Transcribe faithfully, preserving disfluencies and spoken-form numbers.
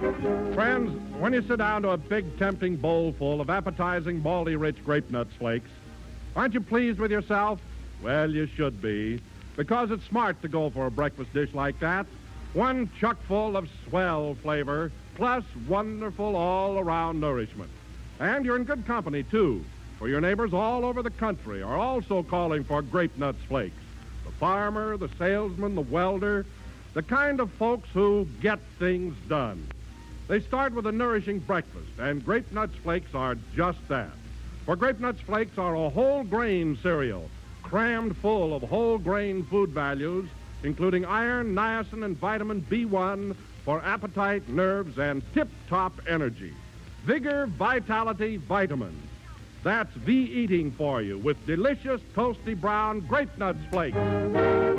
Friends, when you sit down to a big, tempting bowl full of appetizing, baldy-rich grape nuts flakes, aren't you pleased with yourself? Well, you should be, because it's smart to go for a breakfast dish like that. One chuck full of swell flavor, plus wonderful all-around nourishment. And you're in good company, too, for your neighbors all over the country are also calling for grape nuts flakes. The farmer, the salesman, the welder, the kind of folks who get things done. They start with a nourishing breakfast, and Grape Nuts Flakes are just that. For Grape Nuts Flakes are a whole grain cereal, crammed full of whole grain food values, including iron, niacin, and vitamin B one for appetite, nerves, and tip-top energy. Vigor, vitality, vitamins. That's V-eating for you with delicious, toasty brown Grape Nuts Flakes.